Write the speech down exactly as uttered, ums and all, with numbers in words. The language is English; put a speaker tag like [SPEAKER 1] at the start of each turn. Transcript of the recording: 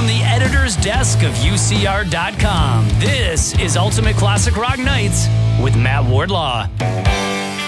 [SPEAKER 1] from the editor's desk of U C R dot com, this is Ultimate Classic Rock Nights with Matt Wardlaw.